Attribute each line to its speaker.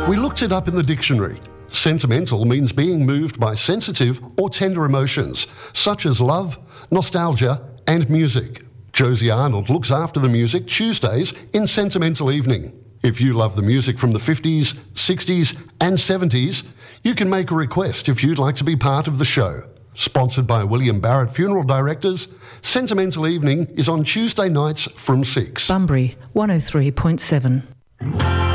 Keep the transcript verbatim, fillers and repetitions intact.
Speaker 1: We looked it up in the dictionary. Sentimental means being moved by sensitive or tender emotions, such as love, nostalgia, and music. Josie Arnold looks after the music Tuesdays in Sentimental Evening. If you love the music from the fifties, sixties, and seventies, you can make a request if you'd like to be part of the show. Sponsored by William Barrett Funeral Directors, Sentimental Evening is on Tuesday nights from six.
Speaker 2: Bunbury, one oh three point seven.